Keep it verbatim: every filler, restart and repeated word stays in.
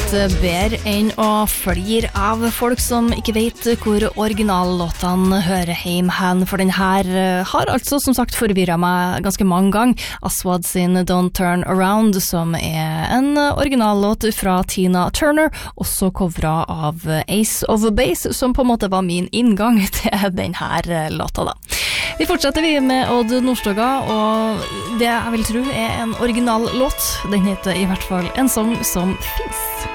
bedre enn å flire av folk som ikke vet hvor originallåtene hører hjemme hen, for den her har altså som sagt forvirret meg ganske mange ganger. Aswad sin Don't Turn Around, som er en originallåt fra Tina Turner, også coveret av Ace of Base, som på en måte var min inngang til den her låta da. Vi fortsetter vi med Odd Nordstoga, og det jeg vil tro er en original låt. Den heter i hvert fall En sang som finnes.